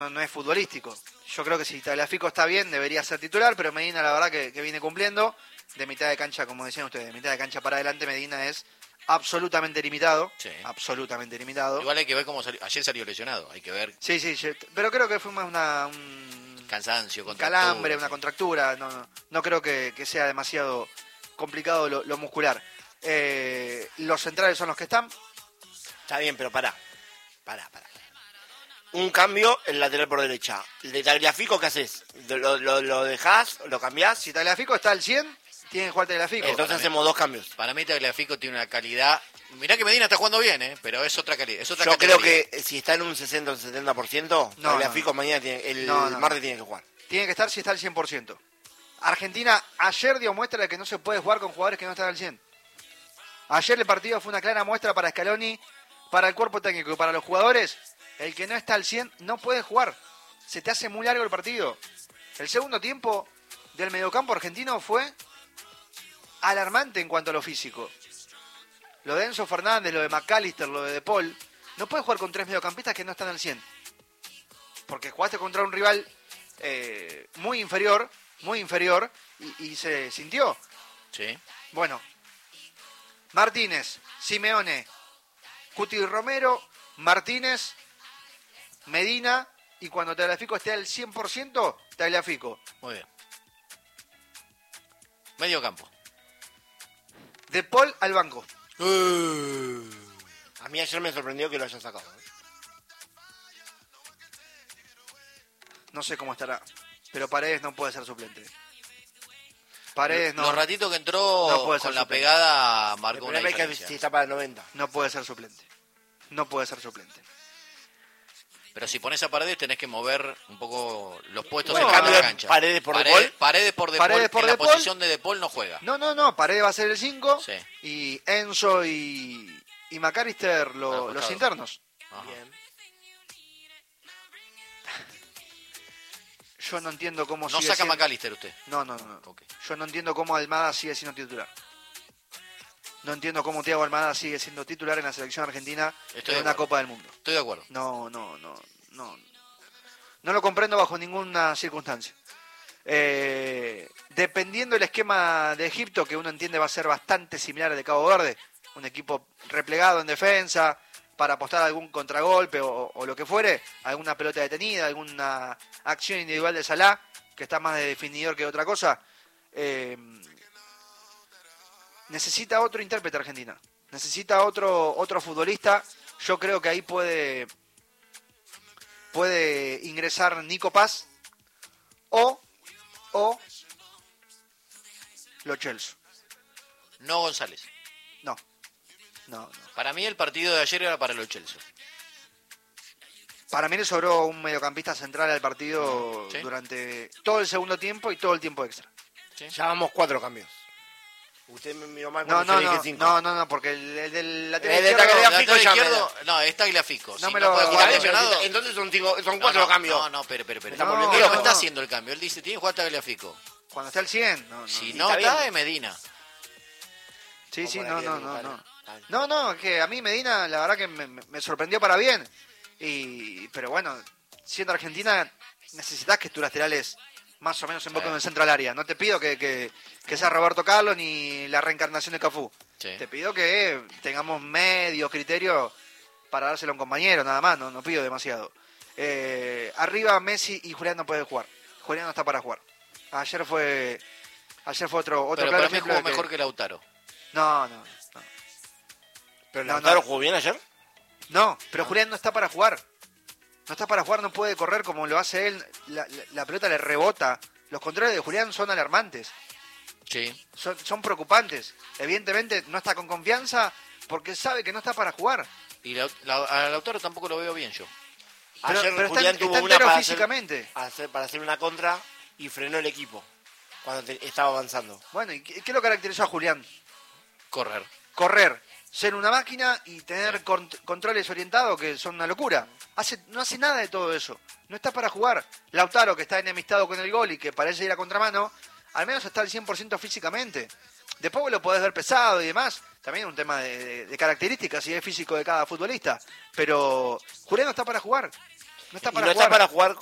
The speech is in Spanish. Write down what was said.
no es futbolístico. Yo creo que si Tagliafico está bien, debería ser titular, pero Medina la verdad que viene cumpliendo. De mitad de cancha, como decían ustedes, de mitad de cancha para adelante, Medina es absolutamente limitado. Sí. Absolutamente limitado. Igual hay que ver cómo salió. Ayer salió lesionado, hay que ver. Sí, pero creo que fue más un Cansancio, calambre, sí. una contractura. No creo que sea demasiado complicado lo muscular. Los centrales son los que están. Está bien, pero pará. Un cambio, el lateral por derecha. El de Tagliafico, ¿qué haces? ¿Lo dejás? ¿Lo cambiás? Si Tagliafico está al 100, tiene que jugar Tagliafico. Entonces hacemos dos cambios. Para mí Tagliafico tiene una calidad. Mirá que Medina está jugando bien, pero es otra calidad. Yo creo que si está en un 60 o 70%, Tagliafico mañana el martes tiene que jugar. Tiene que estar si está al 100%. Argentina ayer dio muestra de que no se puede jugar con jugadores que no están al 100. Ayer el partido fue una clara muestra para Scaloni, para el cuerpo técnico y para los jugadores. El que no está al 100 no puede jugar. Se te hace muy largo el partido. El segundo tiempo del mediocampo argentino fue alarmante en cuanto a lo físico. Lo de Enzo Fernández, lo de McAllister, lo de De Paul. No puedes jugar con tres mediocampistas que no están al 100. Porque jugaste contra un rival muy inferior y se sintió. Sí. Bueno, Martínez, Simeone, Cuti Romero, Martínez, Medina, y cuando Tagliafico esté al 100%, Tagliafico. Muy bien. Medio campo. De Paul al banco. A mí ayer me sorprendió que lo haya sacado. No sé cómo estará, pero Paredes no puede ser suplente. Paredes no. Los ratitos que entró no puede ser con la suplente. pegada marcó El una problema es que diferencia. si está para el 90. No puede ser suplente. No puede ser suplente. Pero si pones a Paredes tenés que mover un poco los puestos Bueno, en cambio la de cancha. Paredes por De Paul. Paredes por De Paredes Paul. por En De la Paul. posición de De Paul no juega. No. Paredes va a ser el 5 Sí. y Enzo y McAllister los internos. Ajá. Bien. Yo no entiendo cómo No sigue saca siendo... McAllister usted. No. Ok. Yo no entiendo cómo Almada sigue siendo titular. No entiendo cómo Thiago Almada sigue siendo titular en la selección argentina Estoy en de una acuerdo. Copa del Mundo. Estoy de acuerdo. No lo comprendo bajo ninguna circunstancia. Dependiendo del esquema de Egipto, que uno entiende va a ser bastante similar al de Cabo Verde, un equipo replegado en defensa, para apostar a algún contragolpe o lo que fuere, alguna pelota detenida, alguna acción individual de Salah, que está más de definidor que otra cosa, necesita otro intérprete Argentina, necesita otro futbolista. Yo creo que ahí puede ingresar Nico Paz o Lo Celso. No González. No. Para mí el partido de ayer era para los Chelsea. Para mí le sobró un mediocampista central al partido Sí. durante todo el segundo tiempo y todo el tiempo extra. ¿Sí? Ya vamos 4 cambios. Usted me miró mal cuando yo dije 5. No, porque el del lateral El de izquierdo... Tagliafico Lateral ya izquierdo, no, está Tagliafico. No Si me no lo- puede jugar Está bien, lesionado. Entonces son 4 cambios. No, pero. Está No, volviendo Él loco. no está haciendo el cambio. Él dice, tiene que jugar Tagliafico. Cuando está al 100, no. Si Sí, no está está, bien. es Medina. Sí, Vamos no. a ver, está bien. No, que a mí Medina la verdad que me sorprendió para bien. Pero bueno, siendo Argentina necesitas que tus laterales más o menos invoquen en el centro al área. No te pido que sea Roberto Carlos ni la reencarnación de Cafú. Sí. Te pido que tengamos medio criterio para dárselo a un compañero, nada más, no pido demasiado. Arriba Messi y Julián no pueden jugar. Julián no está para jugar. Ayer fue otro Pero claro para mí ejemplo jugó de mejor que Lautaro. No. ¿Pero No, Lautaro no. jugó bien ayer? No, pero Julián no está para jugar. No está para jugar, no puede correr como lo hace él. La pelota le rebota. Los controles de Julián son alarmantes. Sí. Son preocupantes. Evidentemente no está con confianza porque sabe que no está para jugar. Y a Lautaro tampoco lo veo bien yo. Ayer Pero Julián tuvo está una entero para físicamente. para hacer una contra y frenó el equipo cuando estaba avanzando. Bueno, ¿y qué lo caracterizó a Julián? Correr. Correr, ser una máquina y tener controles orientados que son una locura. No hace nada de todo eso. No está para jugar. Lautaro, que está enemistado con el gol y que parece ir a contramano, al menos está al 100% físicamente. Después lo podés ver pesado y demás. También es un tema de características y es físico de cada futbolista. Pero Julián no está para jugar. No está Y para no jugar. está para jugar